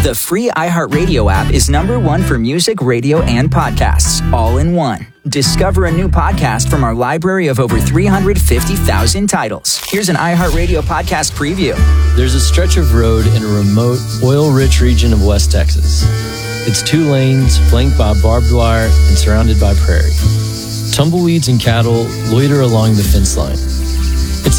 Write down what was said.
The free iHeartRadio app is #1 for music, radio, and podcasts, all in one. Discover a new podcast from our library of over 350,000 titles. Here's an iHeartRadio podcast preview. There's a stretch of road in a remote, oil-rich region of West Texas. It's 2 lanes, flanked by barbed wire and surrounded by prairie. Tumbleweeds and cattle loiter along the fence line.